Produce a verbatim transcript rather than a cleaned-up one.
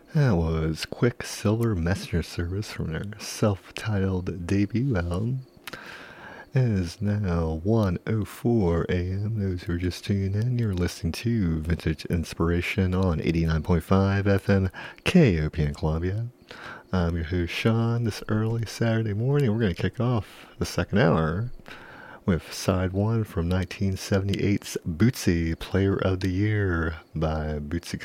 That was Quicksilver Messenger Service from their self-titled debut album. It is now one oh four a.m. Those who are just tuning in, you're listening to Vintage Inspiration on eighty-nine point five F M K O P N Columbia. I'm your host Sean. This early Saturday morning, we're going to kick off the second hour with side one from nineteen seventy-eight's Bootsy Player of the Year by Bootsy